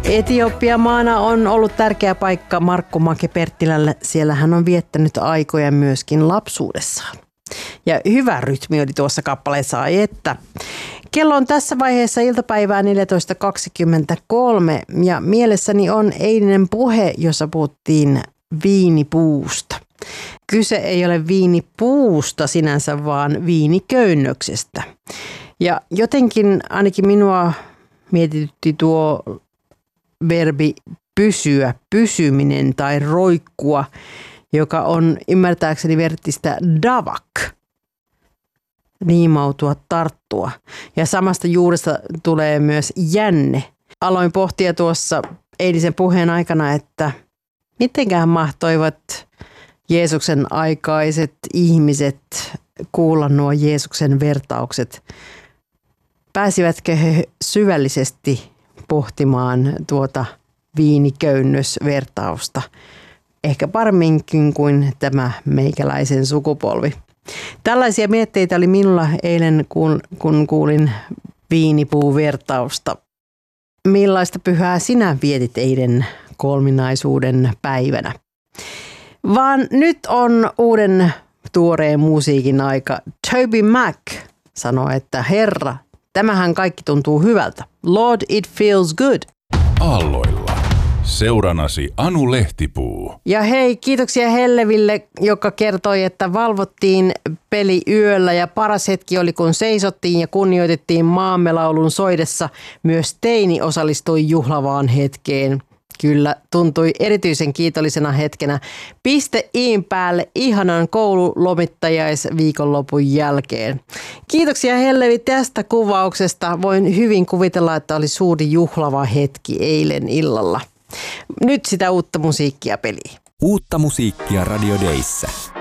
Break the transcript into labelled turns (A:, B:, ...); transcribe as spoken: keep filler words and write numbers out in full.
A: Etiopia maana on ollut tärkeä paikka Markku Make Perttilälle. Siellä hän on viettänyt aikoja myöskin lapsuudessaan. Ja hyvä rytmi oli tuossa kappaleessa, ai että. Kello on tässä vaiheessa iltapäivää neljätoista kaksikymmentäkolme ja mielessäni on eilinen puhe, jossa puhuttiin viinipuusta. Kyse ei ole viinipuusta sinänsä, vaan viiniköynnöksestä. Ja jotenkin ainakin minua mietitytti tuo verbi pysyä, pysyminen tai roikkua, joka on ymmärtääkseni vertistä davak, niimautua, tarttua. Ja samasta juuresta tulee myös jänne. Aloin pohtia tuossa eilisen puheen aikana, että mitenkään mahtoivat Jeesuksen aikaiset ihmiset kuulla nuo Jeesuksen vertaukset. Pääsivätkö he syvällisesti pohtimaan tuota viiniköynnösvertausta? Ehkä paremminkin kuin tämä meikäläisen sukupolvi. Tällaisia mietteitä oli minulla eilen, kun, kun kuulin viinipuuvertausta. Millaista pyhää sinä vietit eilen kolminaisuuden päivänä? Vaan nyt on uuden tuoreen musiikin aika. Toby Mac sanoi, että Herra, tämähän kaikki tuntuu hyvältä. Lord, it feels good.
B: Aalloilla. Seuranasi Anu Lehtipuu.
A: Ja hei, kiitoksia Helleville, joka kertoi, että valvottiin peli yöllä ja paras hetki oli, kun seisottiin ja kunnioitettiin maamme laulun soidessa. Myös teini osallistui juhlavaan hetkeen. Kyllä, tuntui erityisen kiitollisena hetkenä. Piste iin päälle ihanan koululomittajais-viikonlopun jälkeen. Kiitoksia Hellevi tästä kuvauksesta. Voin hyvin kuvitella, että oli suuri juhlava hetki eilen illalla. Nyt sitä uutta musiikkia peliin.
C: Uutta musiikkia Radio Dayssä.